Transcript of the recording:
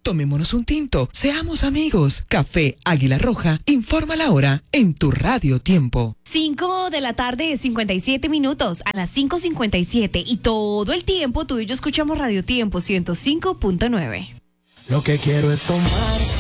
Tomémonos un tinto, seamos amigos. Café Águila Roja, informa la hora en tu Radio Tiempo. 5 de la tarde, 57 minutos, a las 5:57 y todo el tiempo tú y yo escuchamos Radio Tiempo 105.9. Lo que quiero es tomar